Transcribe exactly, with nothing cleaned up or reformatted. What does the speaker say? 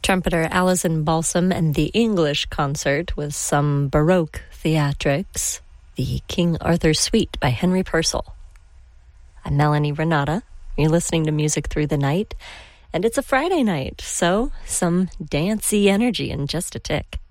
Trumpeter Alison Balsam and the English Concert with some Baroque theatrics, the King Arthur Suite by Henry Purcell. I'm Melanie Renata. You're listening to Music Through the Night, and it's a Friday night, so some dancey energy in just a tick.